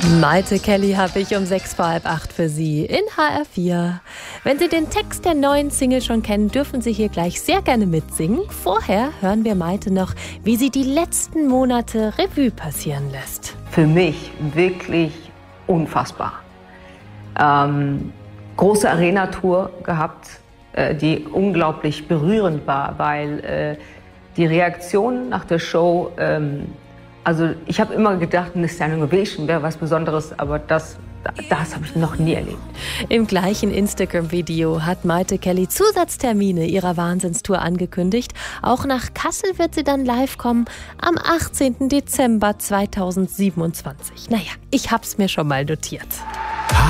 Maite Kelly habe ich um 7:45 für Sie in HR4. Wenn Sie den Text der neuen Single schon kennen, dürfen Sie hier gleich sehr gerne mitsingen. Vorher hören wir Maite noch, wie sie die letzten Monate Revue passieren lässt. Für mich wirklich unfassbar. Große Arena-Tour gehabt, die unglaublich berührend war, weil die Reaktion nach der Show, also ich habe immer gedacht, eine Standing Ovation wäre was Besonderes, aber das habe ich noch nie erlebt. Im gleichen Instagram-Video hat Maite Kelly Zusatztermine ihrer Wahnsinnstour angekündigt. Auch nach Kassel wird sie dann live kommen am 18. Dezember 2027. Naja, ich hab's mir schon mal notiert.